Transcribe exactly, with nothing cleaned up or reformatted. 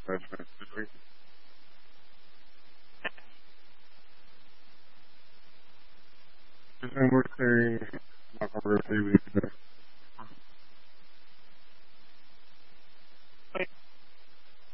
That's right. And we're clearing not over a few weeks ago.